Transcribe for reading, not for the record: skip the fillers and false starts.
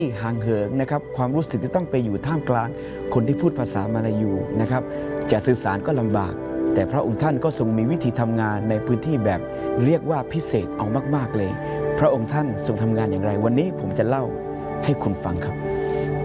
ห่างเหินนะครับความรู้สึกที่ต้องไปอยู่ท่ามกลางคนที่พูดภาษามาลายูนะครับจะสื่อสารก็ลำบากแต่พระองค์ท่านก็ทรงมีวิธีทำงานในพื้นที่แบบเรียกว่าพิเศษเอามากๆเลยพระองค์ท่านทรงทำงานอย่างไรวันนี้ผมจะเล่าให้คุณฟังครับ